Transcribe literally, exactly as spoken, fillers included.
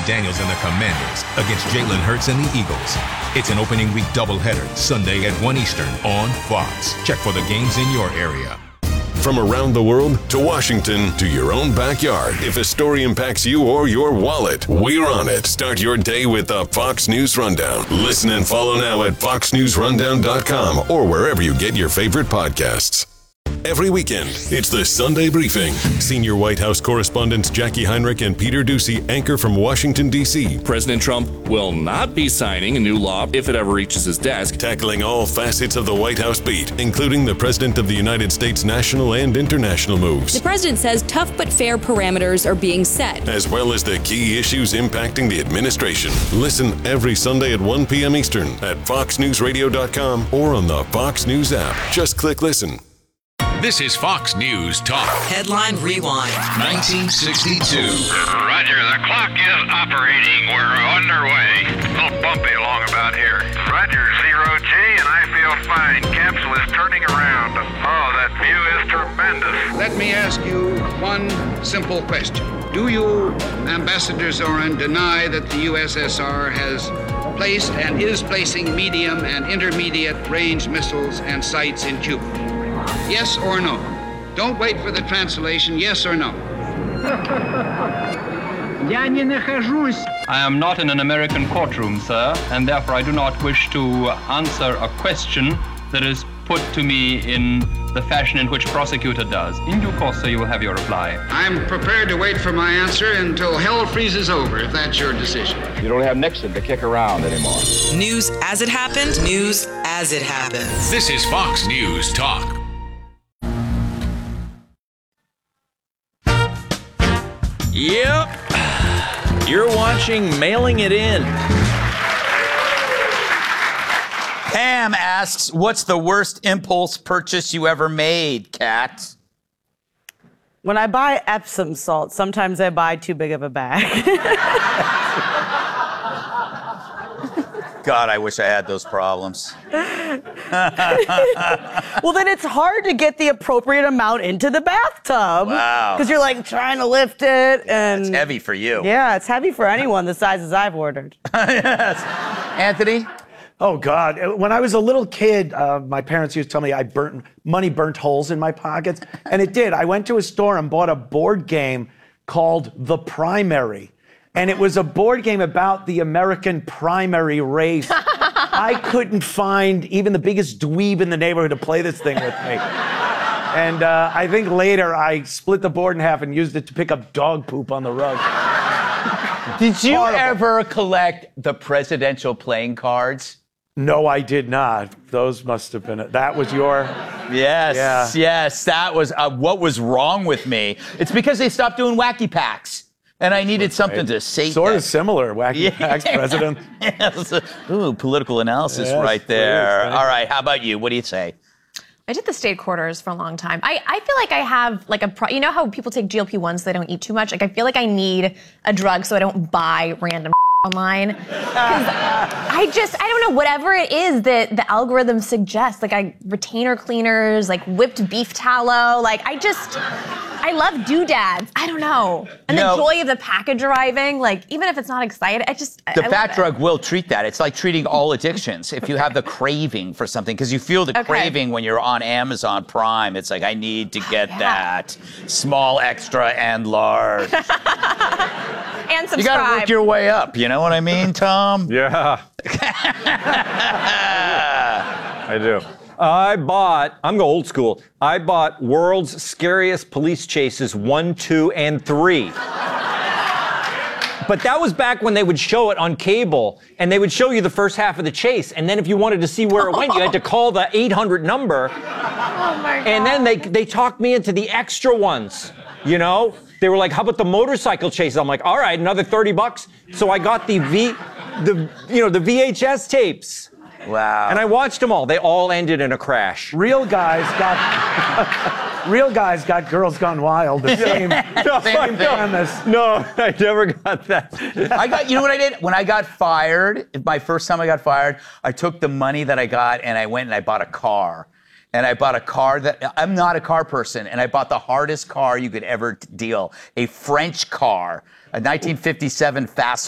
Daniels and the Commanders against Jalen Hurts and the Eagles. It's an opening week doubleheader, Sunday at one Eastern on Fox. Check for the games in your area. From around the world to Washington to your own backyard, if a story impacts you or your wallet, we're on it. Start your day with the Fox News Rundown. Listen and follow now at fox news rundown dot com or wherever you get your favorite podcasts. Every weekend, it's the Sunday Briefing. Senior White House correspondents Jackie Heinrich and Peter Doocy anchor from Washington, D C President Trump will not be signing a new law if it ever reaches his desk. Tackling all facets of the White House beat, including the President of the United States' national and international moves. The president says tough but fair parameters are being set, as well as the key issues impacting the administration. Listen every Sunday at one p.m. Eastern at fox news radio dot com or on the Fox News app. Just click listen. This is Fox News Talk. Headline Rewind. nineteen sixty-two. Roger, the clock is operating. We're underway. A little bumpy along about here. Roger, zero G, and I feel fine. Capsule is turning around. Oh, that view is tremendous. Let me ask you one simple question. Do you, Ambassador Zorin, deny that the U S S R has placed and is placing medium and intermediate range missiles and sites in Cuba? Yes or no? Don't wait for the translation. Yes or no? I am not in an American courtroom, sir, and therefore I do not wish to answer a question that is put to me in the fashion in which prosecutor does. In due course, sir, you will have your reply. I'm prepared to wait for my answer until hell freezes over, if that's your decision. You don't have Nixon to kick around anymore. News as it happened, news as it happens. This is Fox News Talk. Yep. You're watching Mailing It In. Pam asks, what's the worst impulse purchase you ever made, Kat? When I buy Epsom salt, sometimes I buy too big of a bag. God, I wish I had those problems. Well, then it's hard to get the appropriate amount into the bathtub. Wow. Because you're like trying to lift it and... It's heavy for you. Yeah, it's heavy for anyone the sizes I've ordered. Yes. Anthony? Oh, God. When I was a little kid, uh, my parents used to tell me I burnt, money burnt holes in my pockets. And it did. I went to a store and bought a board game called The Primary. And it was a board game about the American primary race. I couldn't find even the biggest dweeb in the neighborhood to play this thing with me. And uh, I think later I split the board in half and used it to pick up dog poop on the rug. Did you Horrible. ever collect the presidential playing cards? No, I did not. Those must have been, that was your... Yes, Yeah. yes, that was uh, what was wrong with me. It's because they stopped doing wacky packs. And I needed something to say. Sort that. of similar, wacky Yeah. packs, president. Yes. Ooh, political analysis Yes, right there. please, All right, how about you? What do you say? I did the state quarters for a long time. I, I feel like I have like a, pro- you know how people take G L P one so they don't eat too much? Like I feel like I need a drug so I don't buy random online. Because I just, I don't know, whatever it is that the algorithm suggests, like I retainer cleaners, like whipped beef tallow, like I just, I love doodads. I don't know. And No. the joy of the package arriving, like even if it's not exciting, I just, The I fat love drug will treat that. It's like treating all addictions. If you have the craving for something, because you feel the Okay. craving when you're on Amazon Prime. It's like, I need to get Yeah. that. Small, extra, and large. it. And subscribe. You got to work your way up. You know what I mean, Tom? Yeah. I do. I bought, I'm going old school, I bought World's Scariest Police Chases one, two, and three. But that was back when they would show it on cable, and they would show you the first half of the chase, and then if you wanted to see where it went, you had to call the eight hundred number. Oh my God. And then they they talked me into the extra ones, you know? They were like, how about the motorcycle chases? I'm like, all right, another thirty bucks. So I got the V, the you know, the V H S tapes. Wow. And I watched them all. They all ended in a crash. Real guys got real guys got Girls Gone Wild. The same, no, same no, premise. No, I never got that. I got, you know what I did? When I got fired, my first time I got fired, I took the money that I got and I went and I bought a car. And I bought a car that, I'm not a car person, and I bought the hardest car you could ever deal, a French car, a nineteen fifty-seven Fast